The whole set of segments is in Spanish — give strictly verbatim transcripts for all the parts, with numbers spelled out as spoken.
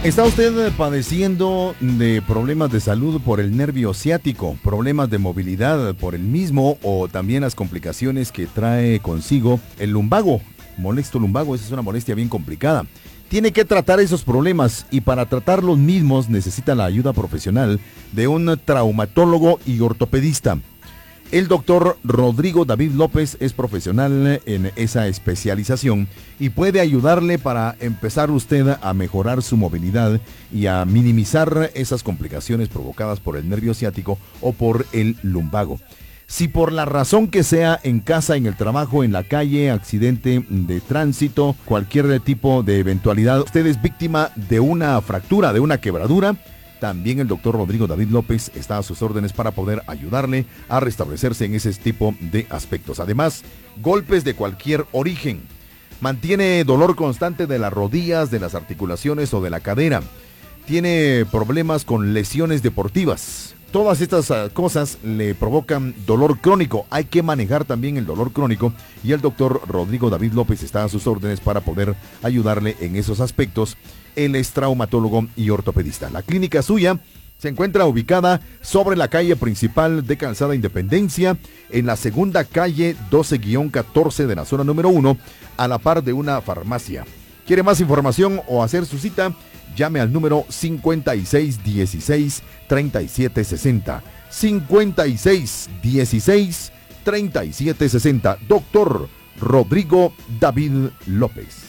¿Está usted padeciendo de problemas de salud por el nervio ciático, problemas de movilidad por el mismo o también las complicaciones que trae consigo el lumbago? Molesto lumbago, esa es una molestia bien complicada. Tiene que tratar esos problemas y para tratar los mismos necesita la ayuda profesional de un traumatólogo y ortopedista. El doctor Rodrigo David López es profesional en esa especialización y puede ayudarle para empezar usted a mejorar su movilidad y a minimizar esas complicaciones provocadas por el nervio ciático o por el lumbago. Si por la razón que sea, en casa, en el trabajo, en la calle, accidente de tránsito, cualquier tipo de eventualidad, usted es víctima de una fractura, de una quebradura, también el doctor Rodrigo David López está a sus órdenes para poder ayudarle a restablecerse en ese tipo de aspectos. Además, golpes de cualquier origen. Mantiene dolor constante de las rodillas, de las articulaciones o de la cadera. Tiene problemas con lesiones deportivas. Todas estas uh, cosas le provocan dolor crónico. Hay que manejar también el dolor crónico y el doctor Rodrigo David López está a sus órdenes para poder ayudarle en esos aspectos. Él es traumatólogo y ortopedista. La clínica suya se encuentra ubicada sobre la calle principal de Calzada Independencia, en la segunda calle doce catorce de la zona número uno, a la par de una farmacia. ¿Quiere más información o hacer su cita? Llame al número cincuenta y seis dieciséis treinta y siete sesenta. cincuenta y seis dieciséis treinta y siete sesenta. Doctor Rodrigo David López.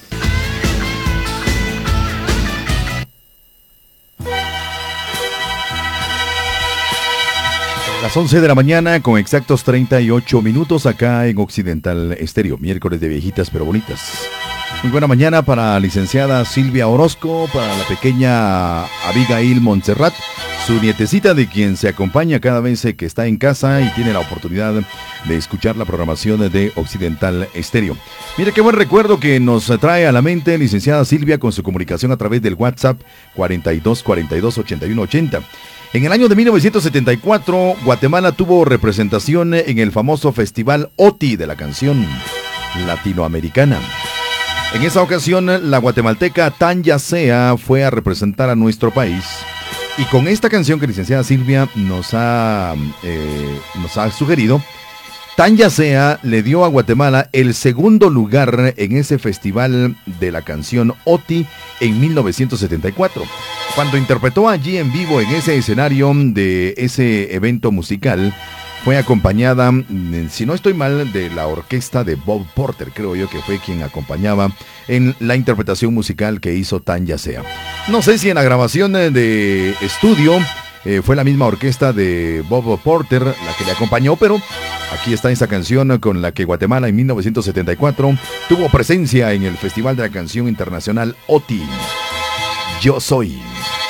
Las once de la mañana con exactos treinta y ocho minutos acá en Occidental Estéreo, miércoles de viejitas pero bonitas. Muy buena mañana para la licenciada Silvia Orozco, para la pequeña Abigail Montserrat, su nietecita de quien se acompaña cada vez que está en casa y tiene la oportunidad de escuchar la programación de Occidental Estéreo. Mire qué buen recuerdo que nos trae a la mente licenciada Silvia con su comunicación a través del WhatsApp cuarenta y dos cuarenta y dos ochenta y uno ochenta. En el año de mil novecientos setenta y cuatro, Guatemala tuvo representación en el famoso Festival O T I de la canción latinoamericana. En esa ocasión, la guatemalteca Tanya Sea fue a representar a nuestro país. Y con esta canción que licenciada Silvia nos ha, eh, nos ha sugerido, Tanya Sea le dio a Guatemala el segundo lugar en ese Festival de la canción O T I en mil novecientos setenta y cuatro. Cuando interpretó allí en vivo en ese escenario de ese evento musical, fue acompañada, si no estoy mal, de la orquesta de Bob Porter, creo yo que fue quien acompañaba en la interpretación musical que hizo Tanya Sea. No sé si en la grabación de estudio eh, fue la misma orquesta de Bob Porter la que le acompañó, pero aquí está esa canción con la que Guatemala en mil novecientos setenta y cuatro tuvo presencia en el Festival de la Canción Internacional O T I. Yo soy.